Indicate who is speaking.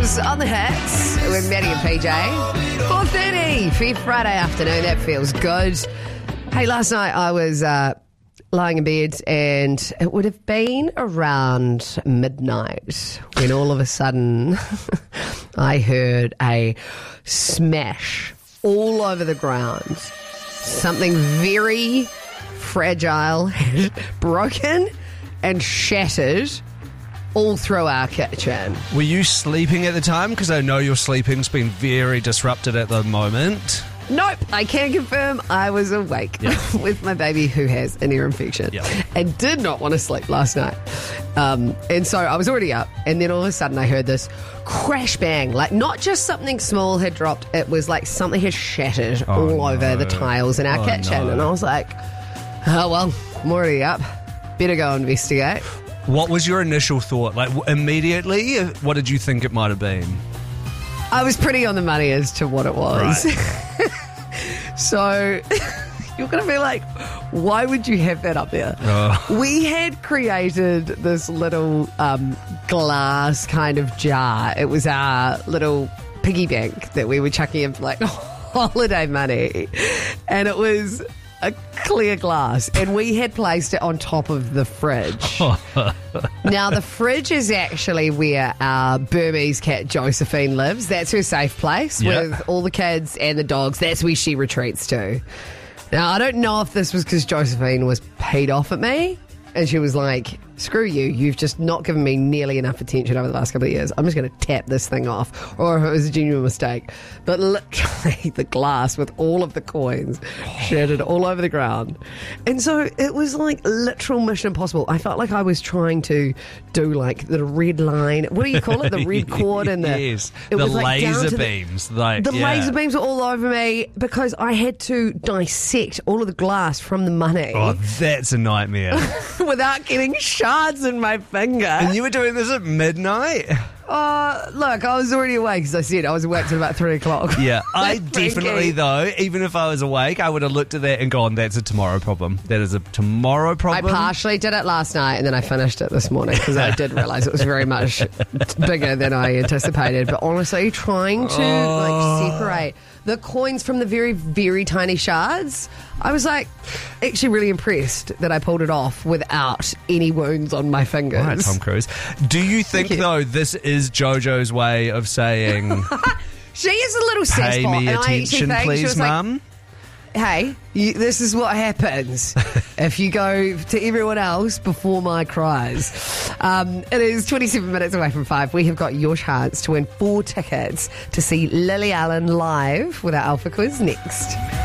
Speaker 1: Girls on the Hits with Maddie and PJ. 4:30, Fifth Friday afternoon. That feels good. Hey, last night I was lying in bed and it would have been around midnight when all of a sudden I heard a smash all over the ground. Something very fragile had broken and shattered all through our kitchen.
Speaker 2: Were you sleeping at the time? Because I know your sleeping's been very disrupted at the moment.
Speaker 1: Nope, I can confirm I was awake with my baby who has an ear infection and did not want to sleep last night. And so I was already up, and then all of a sudden I heard this crash bang. Like, not just something small had dropped, it was like something had shattered all over the tiles in our kitchen.
Speaker 2: No.
Speaker 1: And I was like, oh, well, I'm already up. Better go investigate.
Speaker 2: What was your initial thought? Like, immediately, what did you think it might have been?
Speaker 1: I was pretty on the money as to what it was.
Speaker 2: Right.
Speaker 1: So you're going to be like, why would you have that up there? We had created this little glass kind of jar. It was our little piggy bank that we were chucking in for like holiday money. And it was a clear glass, and we had placed it on top of the fridge. Now, the fridge is actually where our Burmese cat Josephine lives. That's her safe place with all the kids and the dogs. That's where she retreats to. Now, I don't know if this was because Josephine was paid off at me, and she was like, screw you, you've just not given me nearly enough attention over the last couple of years. I'm just going to tap this thing off. Or if it was a genuine mistake. But literally the glass with all of the coins shattered all over the ground. And so it was like literal Mission Impossible. I felt like I was trying to do like the red line. What do you call it? The red cord and the...
Speaker 2: Yes,
Speaker 1: it
Speaker 2: the
Speaker 1: was like
Speaker 2: laser beams.
Speaker 1: The laser beams were all over me because I had to dissect all of the glass from the money.
Speaker 2: Oh, that's a nightmare.
Speaker 1: Without getting shards in my finger.
Speaker 2: And you were doing this at midnight?
Speaker 1: Look, I was already awake, as I said. I was awake till about 3 o'clock.
Speaker 2: Yeah, I definitely, though, even if I was awake, I would have looked at that and gone, that's a tomorrow problem. That is a tomorrow problem.
Speaker 1: I partially did it last night, and then I finished it this morning because I did realise it was very much bigger than I anticipated. But honestly, trying to separate the coins from the very, very tiny shards, I was like actually really impressed that I pulled it off without any wounds on my fingers.
Speaker 2: All right, Tom Cruise. Do you think, though, this is JoJo's way of saying...
Speaker 1: She is a little
Speaker 2: pay
Speaker 1: cesspot,
Speaker 2: me attention, please, Mum?
Speaker 1: Hey, this is what happens if you go to everyone else before my cries. It is 27 minutes away from 5. We have got your chance to win 4 tickets to see Lily Allen live with our Alpha Quiz next.